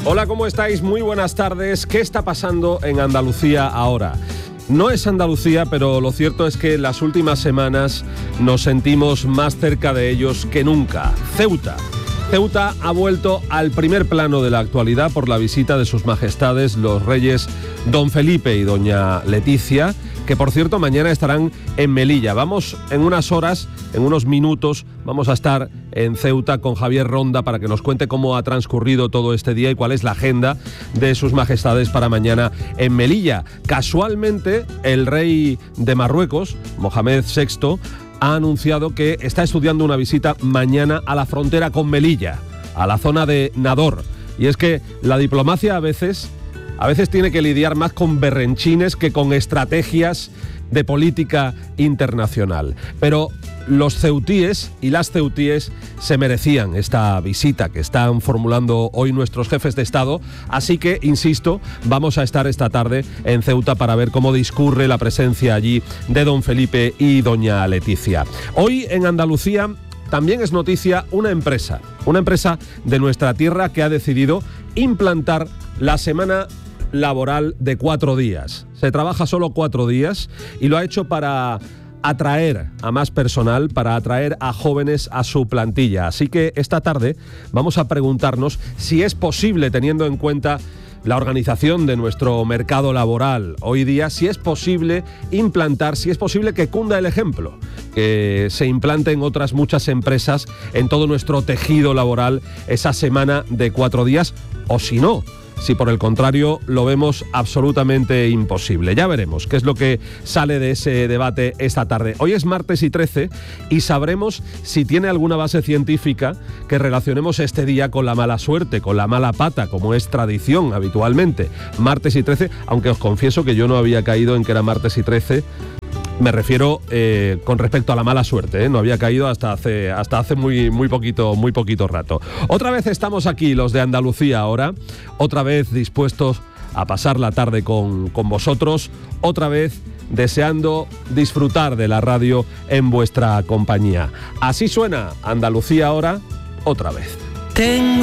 Hola, ¿cómo estáis? Muy buenas tardes. ¿Qué está pasando en Andalucía ahora? No es Andalucía, pero lo cierto es que en las últimas semanas nos sentimos más cerca de ellos que nunca. Ceuta. Ceuta ha vuelto al primer plano de la actualidad por la visita de sus majestades los reyes Don Felipe y Doña Leticia, que por cierto mañana estarán en Melilla. Vamos en unas horas, en unos minutos, vamos a estar en Ceuta con Javier Ronda para que nos cuente cómo ha transcurrido todo este día y cuál es la agenda de sus majestades para mañana en Melilla. Casualmente, el rey de Marruecos, Mohamed VI, ha anunciado que está estudiando una visita mañana a la frontera con Melilla, a la zona de Nador. Y es que la diplomacia a veces tiene que lidiar más con berrenchines que con estrategias de política internacional. Pero los ceutíes y las ceutíes se merecían esta visita que están formulando hoy nuestros jefes de Estado. Así que, insisto, vamos a estar esta tarde en Ceuta para ver cómo discurre la presencia allí de Don Felipe y Doña Leticia. Hoy en Andalucía también es noticia una empresa de nuestra tierra que ha decidido implantar la semana laboral de 4 días. Se trabaja solo 4 días y lo ha hecho para atraer a más personal, para atraer a jóvenes a su plantilla. Así que esta tarde vamos a preguntarnos si es posible, teniendo en cuenta la organización de nuestro mercado laboral hoy día, si es posible implantar, si es posible que cunda el ejemplo, que se implante en otras muchas empresas, en todo nuestro tejido laboral, esa semana de 4 días, o si no, si por el contrario lo vemos absolutamente imposible. Ya veremos qué es lo que sale de ese debate esta tarde. Hoy es martes y 13 y sabremos si tiene alguna base científica que relacionemos este día con la mala suerte, con la mala pata, como es tradición habitualmente. Martes y 13, aunque os confieso que yo no había caído en que era martes y 13. Me refiero con respecto a la mala suerte, no había caído hasta hace muy poquito rato. Otra vez estamos aquí, los de Andalucía ahora, otra vez dispuestos a pasar la tarde con vosotros, otra vez deseando disfrutar de la radio en vuestra compañía. Así suena Andalucía ahora, otra vez.